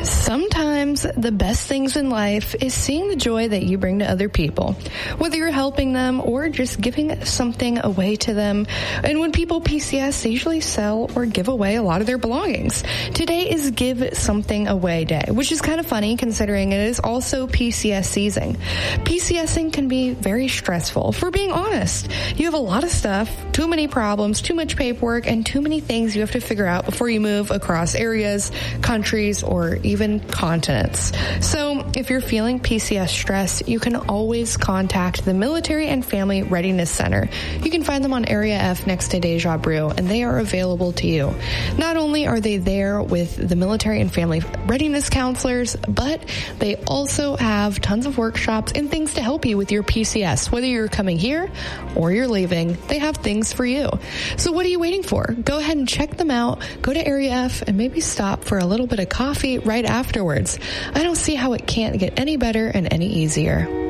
Sometimes the best things in life is seeing the joy that you bring to other people, whether you're helping them or just giving something away to them. And when people PCS, they usually sell or give away a lot of their belongings. Today is Give Something Away Day, which is kind of funny considering it is also PCS season. PCSing can be very stressful, if we're being honest. You have a lot of stuff, too many problems, too much paperwork, and too many things you have to figure out before you move across areas, countries, or even continents. So if you're feeling PCS stress, you can always contact the Military and Family Readiness Center. You can find them on Area F next to Deja Brew, and they are available to you. Not only are they there with the Military and Family Readiness counselors, but they also have tons of workshops and things to help you with your PCS. Whether you're coming here or you're leaving, they have things for you. So what are you waiting for? Go ahead and check them out. Go to Area F and maybe stop for a little bit of coffee right afterwards. I don't see how it can't get any better and any easier.